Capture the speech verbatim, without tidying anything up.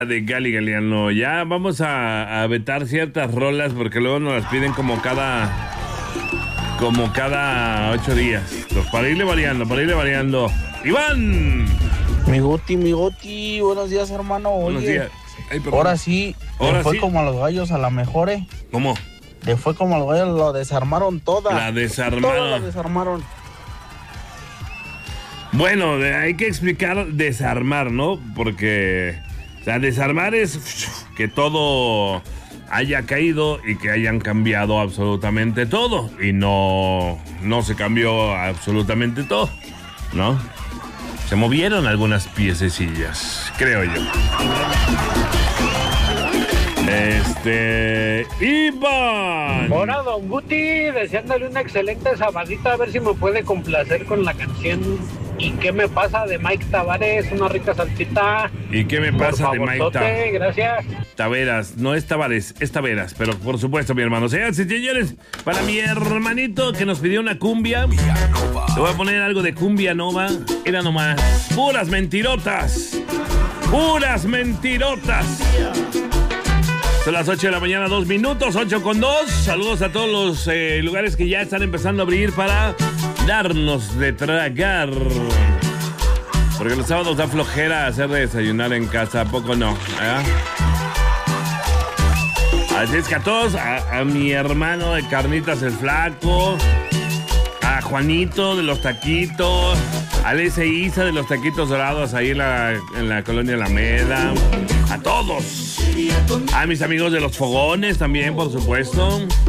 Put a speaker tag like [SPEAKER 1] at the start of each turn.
[SPEAKER 1] De Gali Galeano. Ya vamos a, a vetar ciertas rolas porque luego nos las piden como cada como cada ocho días. Entonces, para irle variando, para irle variando. Iván.
[SPEAKER 2] Mi Goti, mi Goti, buenos días, hermano. Oye,
[SPEAKER 1] Buenos días. Ay,
[SPEAKER 2] ahora sí,
[SPEAKER 1] ahora
[SPEAKER 2] le fue
[SPEAKER 1] sí.
[SPEAKER 2] como a los gallos a la mejor, ¿eh?
[SPEAKER 1] ¿Cómo?
[SPEAKER 2] Le fue como a los gallos, lo desarmaron toda.
[SPEAKER 1] La desarmaron.
[SPEAKER 2] Toda la desarmaron.
[SPEAKER 1] Bueno, de- hay que explicar desarmar, ¿no? Porque, o sea, desarmar es que todo haya caído y que hayan cambiado absolutamente todo. Y no, no se cambió absolutamente todo, ¿no? Se movieron algunas piececillas, creo yo. Este... Iván.
[SPEAKER 3] Hola, don Guti, deseándole una excelente sabadita, a ver si me puede complacer con la canción ¿Y qué me pasa? De Mike Tavares, una rica salsita.
[SPEAKER 1] ¿Y qué me pasa
[SPEAKER 3] Por
[SPEAKER 1] de Mike
[SPEAKER 3] favorzote,
[SPEAKER 1] Tavares?
[SPEAKER 3] gracias.
[SPEAKER 1] Taveras, no es Tavares, es Taveras, pero por supuesto, mi hermano. Señoras y señores, para mi hermanito que nos pidió una cumbia, le voy a poner algo de cumbia nova. Era nomás puras mentirotas, puras mentirotas. Son las ocho de la mañana, dos minutos, ocho con dos. Saludos a todos los eh, lugares que ya están empezando a abrir para darnos de tragar. Porque los sábados da flojera hacer de desayunar en casa, ¿a poco no? ¿Eh? Así es que a todos, a, a mi hermano de Carnitas el Flaco, a Juanito de los taquitos, a Lese Isa de los taquitos dorados ahí en la, en la colonia Alameda, a todos. A mis amigos de los fogones también, por supuesto.